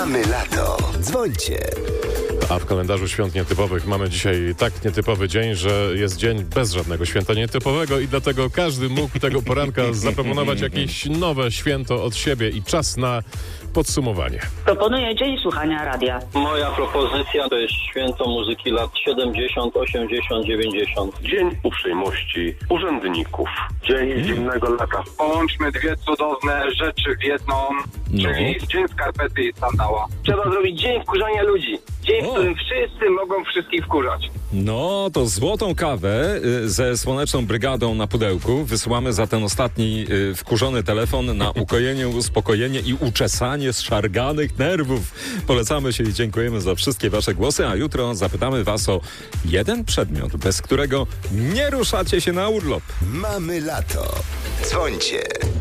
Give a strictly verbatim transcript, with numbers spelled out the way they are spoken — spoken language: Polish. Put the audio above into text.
Mamy lato. Dzwońcie. A w kalendarzu świąt nietypowych mamy dzisiaj tak nietypowy dzień, że jest dzień bez żadnego święta nietypowego i dlatego każdy mógł tego poranka zaproponować jakieś nowe święto od siebie i czas na podsumowanie. Proponuję dzień słuchania radia. Moja propozycja to jest święto muzyki lat siedemdziesiąt, osiemdziesiąt, dziewięćdziesiąt. Dzień uprzejmości urzędników. Dzień hmm. zimnego lata. Połączmy dwie cudowne rzeczy w jedną, no. czyli dzień skarpety i sandała. Trzeba zrobić dzień wkurzania ludzi. Dzień, O. w którym wszyscy mogą wszystkich wkurzać. No, to złotą kawę y, ze Słoneczną Brygadą na pudełku wysyłamy za ten ostatni y, wkurzony telefon na ukojenie, uspokojenie i uczesanie zszarganych nerwów. Polecamy się i dziękujemy za wszystkie wasze głosy, a jutro zapytamy was o jeden przedmiot, bez którego nie ruszacie się na urlop. Mamy lato. Dzwońcie.